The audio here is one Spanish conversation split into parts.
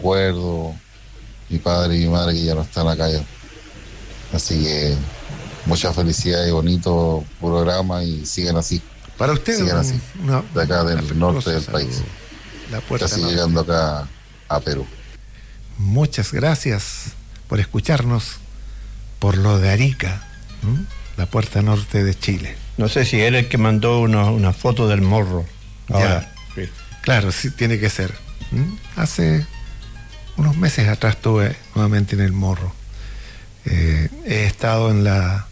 recuerdos, mi padre y mi madre que ya no están acá. Así que mucha felicidad y bonito programa y Para usted, sigan así, de acá del norte del país. La Puerta Casi Norte. llegando acá a Perú. Muchas gracias por escucharnos por lo de Arica, la Puerta Norte de Chile. No sé si él es el que mandó una foto del morro. Ahora, sí. Claro, sí, tiene que ser. Hace unos meses atrás estuve nuevamente en el Morro. He estado en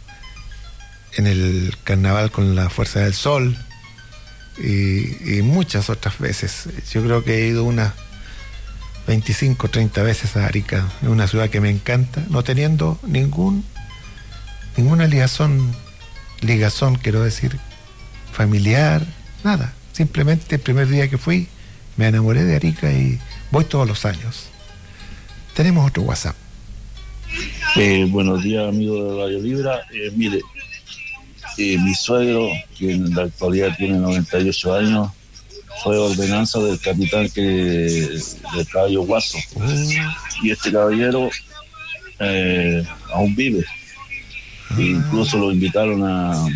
el carnaval con la Fuerza del Sol y muchas otras veces. Yo creo que he ido unas 25, 30 veces a Arica, en una ciudad que me encanta, no teniendo ninguna ligazón, quiero decir, familiar, nada. Simplemente el primer día que fui me enamoré de Arica y voy todos los años. Tenemos otro WhatsApp. Buenos días, amigos de Radio Libra. Mire, mi suegro, que en la actualidad tiene 98 años, fue ordenanza del capitán del caballo Guaso. Y este caballero aún vive. Incluso lo invitaron a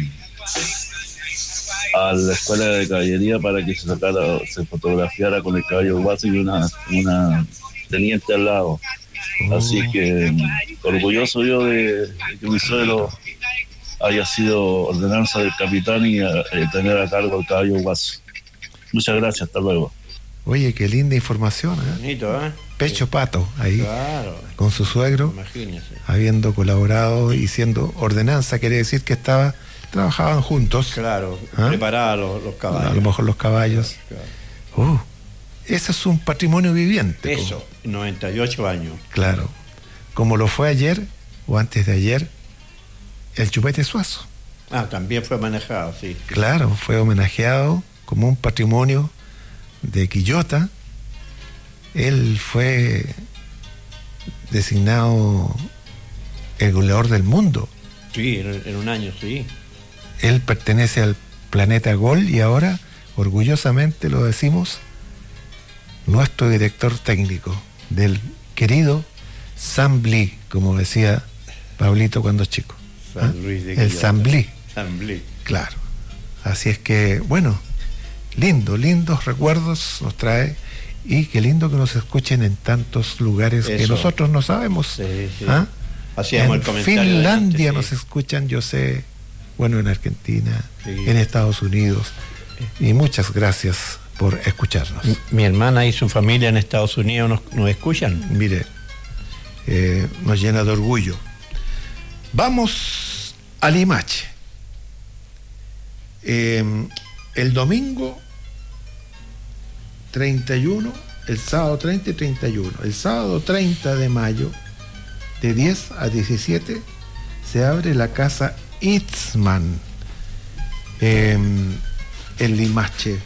la escuela de caballería para que se fotografiara con el caballo Guaso y una teniente al lado. Así que orgulloso yo de que mi suegro haya sido ordenanza del capitán y tener a cargo el caballo Guaso. Muchas gracias, hasta luego. Oye, qué linda información, ¿eh? Bonito, ¿eh? Pecho Pato, ahí, claro, con su suegro, imagínese, habiendo colaborado y siendo ordenanza, quiere decir que trabajaban juntos. Claro, preparaban los caballos. A lo mejor los caballos. Claro. Eso es un patrimonio viviente. Eso, 98 años. Claro. Como lo fue ayer, o antes de ayer, el Chupete Suazo. También fue manejado, sí. Claro, fue homenajeado como un patrimonio de Quillota. Él fue designado el goleador del mundo. Sí, en un año, sí. Él pertenece al planeta Gol y ahora, orgullosamente lo decimos, nuestro director técnico del querido Samblí, como decía Pablito cuando chico. San Luis de el Samblí. Samblí. Claro. Así es que, bueno, lindos recuerdos nos trae y qué lindo que nos escuchen en tantos lugares que nosotros no sabemos. Sí, sí. En el comentario Finlandia nos escuchan, yo sé, bueno, en Argentina, en Estados Unidos, y muchas gracias por escucharnos. Mi hermana y su familia en Estados Unidos nos escuchan. Mire, nos llena de orgullo. Vamos a Limache. El domingo 31, el sábado 30 y 31. El sábado 30 de mayo, de 10 a 17, se abre la casa Itzman en Limache.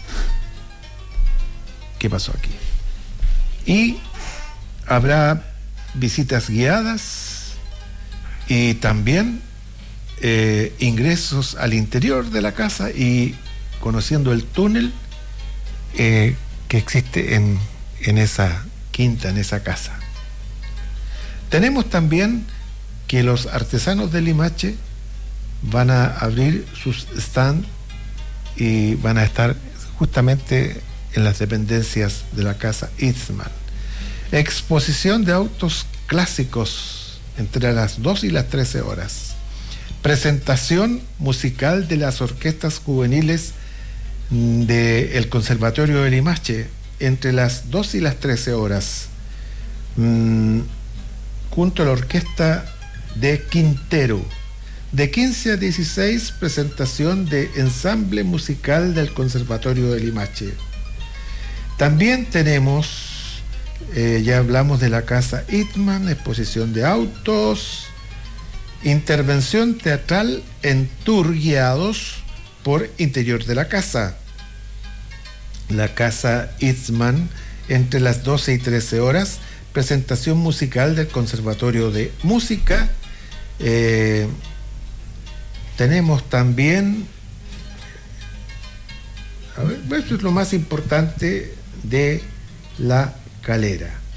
¿Qué pasó aquí? Y habrá visitas guiadas y también ingresos al interior de la casa y conociendo el túnel que existe en esa quinta, en esa casa. Tenemos también que los artesanos de Limache van a abrir sus stands y van a estar justamente en las dependencias de la casa Itzman. Exposición de autos clásicos entre las 2 y las 13 horas. Presentación musical de las orquestas juveniles del Conservatorio de Limache entre las 2 y las 13 horas. Junto a la orquesta de Quintero. De 15 a 16, presentación de ensamble musical del Conservatorio de Limache. También tenemos, ya hablamos de la casa Itzman, exposición de autos, intervención teatral en tour guiados por interior de la casa. La casa Itzman entre las 12 y 13 horas, presentación musical del Conservatorio de Música. Tenemos también, esto es lo más importante de La Calera.